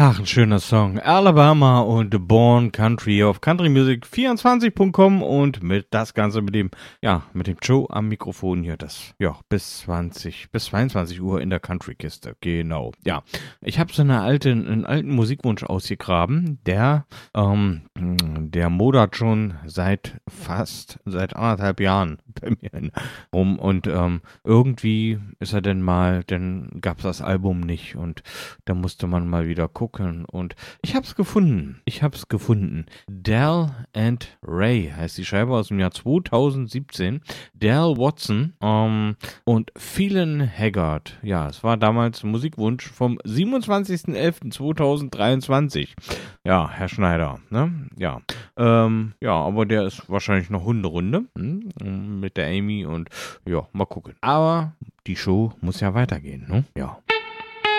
Ach, ein schöner Song. Alabama und The Born Country auf countrymusic24.com und mit das Ganze mit dem Joe am Mikrofon hier, bis 22 Uhr in der Countrykiste. Genau. Ja, ich habe so einen alten Musikwunsch ausgegraben, der modert schon seit 1,5 Jahren bei mir rum und irgendwie ist er dann gab es das Album nicht und da musste man mal wieder gucken und ich hab's gefunden. Del and Ray heißt die Scheibe aus dem Jahr 2017. Del Watson und Phelan Haggard. Ja, es war damals ein Musikwunsch vom 27.11.2023. Ja, Herr Schneider, ne? Ja. Aber der ist wahrscheinlich noch Hunderunde mit der Amy und ja, mal gucken. Aber die Show muss ja weitergehen, ne? Ja.